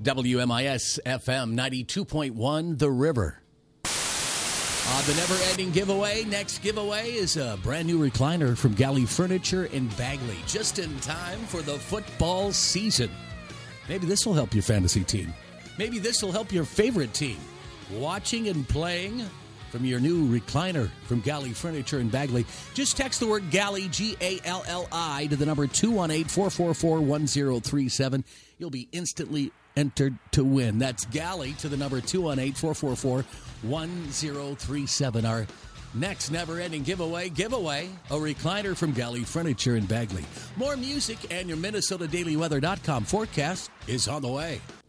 WMIS FM 92.1 The River. The never-ending giveaway. Next giveaway is a brand new recliner from Galley Furniture in Bagley, just in time for the football season. Maybe this will help your fantasy team. Maybe this will help your favorite team. Watching and playing from your new recliner from Galley Furniture in Bagley. Just text the word Galley, G-A-L-L-I, to the number 218-444-1037. You'll be instantly entered to win. That's Galley to the number 218-444-1037. Our next never-ending giveaway, a recliner from Galley Furniture in Bagley. More music and your MinnesotaDailyWeather.com forecast is on the way.